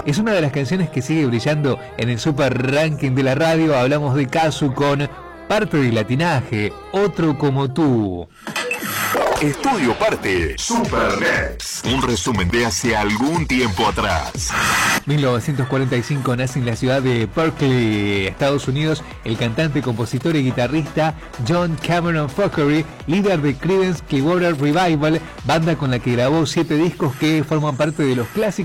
Es una de las canciones que sigue brillando en el super ranking de la radio. Hablamos de Casu con Parte del Latinaje, Otro como tú. Estudio Parte, Super Next. Un resumen de hace algún tiempo atrás. 1945 nace en la ciudad de Berkeley, Estados Unidos, el cantante, compositor y guitarrista John Cameron Thackeray, líder de Creedence Clearwater Revival, banda con la que grabó 7 discos que forman parte de los clásicos